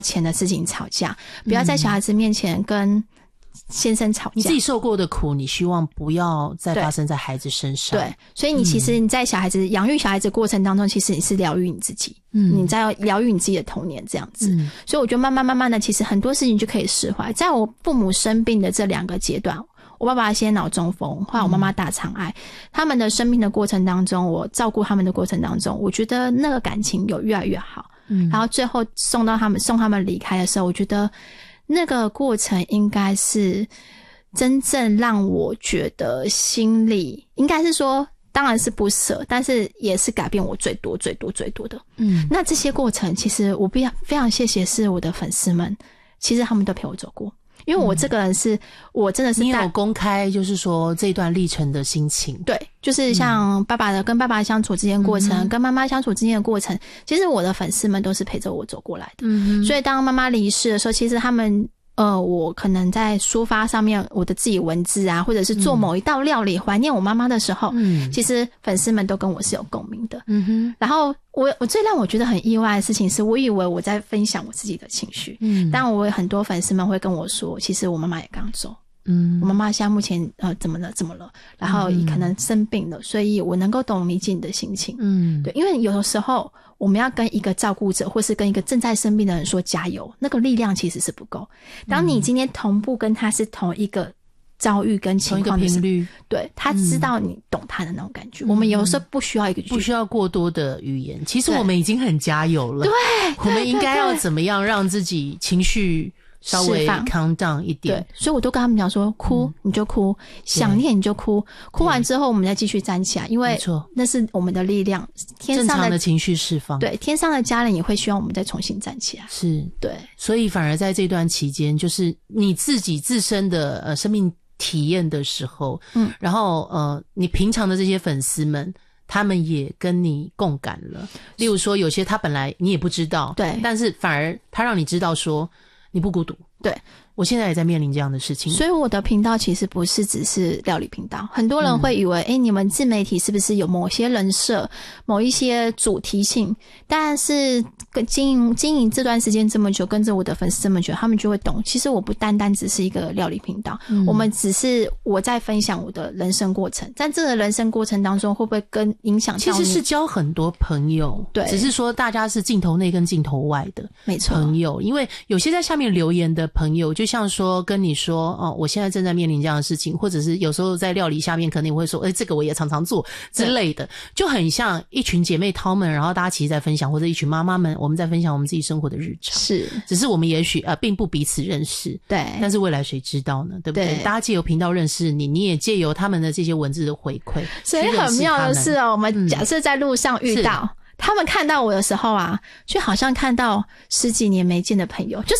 钱的事情吵架，不要在小孩子面前跟先生吵架。 你自己受过的苦，你希望不要再发生在孩子身上。 对，所以你其实你在小孩子养育小孩子过程当中，其实你是疗愈你自己，你在疗愈你自己的童年这样子。所以我觉得慢慢的，其实很多事情就可以释怀。在我父母生病的这2个阶段，我爸爸先脑中风，后来我妈妈大肠癌，他们的生病的过程当中，我照顾他们的过程当中，我觉得那个感情有越来越好。然后最后送他们离开的时候，我觉得那个过程应该是真正让我觉得心里应该是说，当然是不舍，但是也是改变我最多的。那这些过程其实我非常谢谢是我的粉丝们，其实他们都陪我走过。因为我这个人是我真的是你有公开就是说这段历程的心情。 对，就是像跟爸爸相处之间的过程，跟妈妈相处之间的过程，其实我的粉丝们都是陪着我走过来的。所以当妈妈离世的时候，其实他们我可能在抒发上面我的自己文字啊，或者是做某一道料理怀念我妈妈的时候，其实粉丝们都跟我是有共鸣的。然后我最让我觉得很意外的事情是，我以为我在分享我自己的情绪，但我有很多粉丝们会跟我说，其实我妈妈也刚走。我妈妈现在目前怎么了，然后可能生病了，所以我能够懂理解你的心情。对，因为有的时候我们要跟一个照顾者或是跟一个正在生病的人说加油，那个力量其实是不够。当你今天同步跟他是同一个遭遇跟情况的时候， 同一个频率， 对，他知道你懂他的那种感觉。我们有时候不需要不需要过多的语言，其实我们已经很加油了。 对， 我们应该要怎么样让自己情绪稍微 calm down 一点。 对，所以我都跟他们讲说，哭你就哭，想念你就哭，哭完之后我们再继续站起来，因为那是我们的力量。 正常的情绪释放， 对，天上的家人也会希望我们再重新站起来。 是， 对， 所以反而在这段期间，就是你自己自身的生命体验的时候，然后你平常的这些粉丝们，他们也跟你共感了。例如说，有些他本来你也不知道， 对， 但是反而他让你知道说你不孤独。 对， 我现在也在面临这样的事情。 所以我的频道其实不是只是料理频道，很多人会以为你们自媒体是不是有某些人设，某一些主题性，但是经营这段时间这么久，跟着我的粉丝这么久，他们就会懂，其实我不单单只是一个料理频道，我们只是我在分享我的人生过程，在这个人生过程当中会不会影响到你， 其实是交很多朋友， 对， 只是说大家是镜头内跟镜头外的没错朋友。因为有些在下面留言的朋友，就像说跟你说我现在正在面临这样的事情，或者是有时候在料理下面可能你会说这个我也常常做之类的，就很像一群姐妹淘们，然后大家其实在分享，或者一群妈妈们我们在分享我们自己生活的日常。 是， 只是我们也许并不彼此认识，对，但是未来谁知道呢，对不对？大家借由频道认识你，你也借由他们的这些文字的回馈。 所以很妙的是我们假设在路上遇到他们看到我的时候啊，就好像看到10几年没见的朋友，就是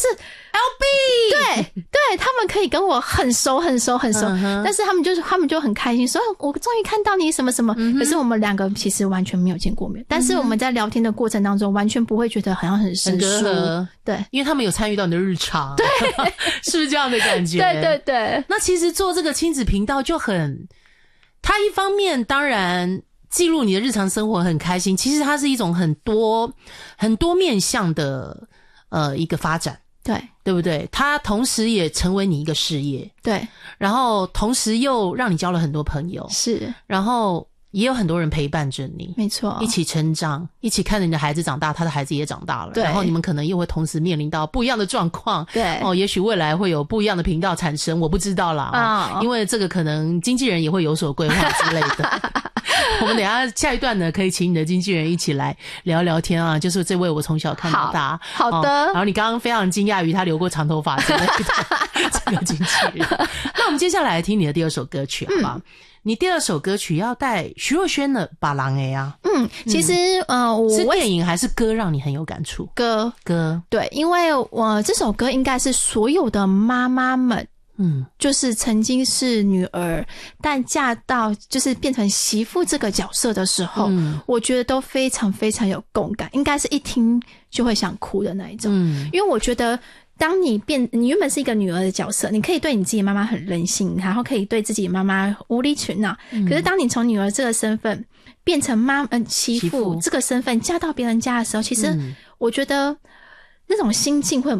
LB， 对，他们可以跟我很熟，但是他们就很开心，说我终于看到你什么什么。可是我们2个其实完全没有见过面，但是我们在聊天的过程当中，完全不会觉得好像很生疏，对， 因为他们有参与到你的日常， 对， 是不是这样的感觉？ 对。那其实做这个亲子频道就很，它一方面当然记录你的日常生活很开心，其实它是一种很多面向的一个发展，对不对？它同时也成为你一个事业，对，然后同时又让你交了很多朋友，是，然后也有很多人陪伴着你，没错，一起成长，一起看着你的孩子长大，他的孩子也长大了，然后你们可能又会同时面临到不一样的状况，对，也许未来会有不一样的频道产生，我不知道啦，因为这个可能经纪人也会有所规划之类的。我们等一下下一段呢，可以请你的经纪人一起来聊聊天啊，就是这位我从小看到大，好的。然后你刚刚非常惊讶于他留过长头发之类的这个经纪人。那我们接下来听你的第2首歌曲，好不好？你第2首歌曲要带徐若瑄的《把郎 A》啊？其实是电影还是歌让你很有感触？歌， 对，因为我这首歌应该是所有的妈妈们。就是曾经是女儿，但嫁到就是变成媳妇这个角色的时候，我觉得都非常非常有共感，应该是一听就会想哭的那一种。因为我觉得当你原本是一个女儿的角色，你可以对你自己妈妈很任性，然后可以对自己妈妈无理取闹，可是当你从女儿这个身份变成媳妇这个身份嫁到别人家的时候，其实我觉得那种心境会